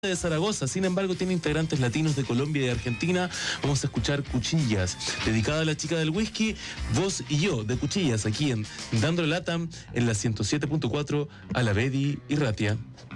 de Zaragoza, sin embargo tiene integrantes latinos de Colombia y de Argentina. Vamos a escuchar Cuchillas, dedicada a la chica del whisky, vos y yo, de Cuchillas, aquí en Dándole Latam, en la 107.4, a la Bedi y Ratia.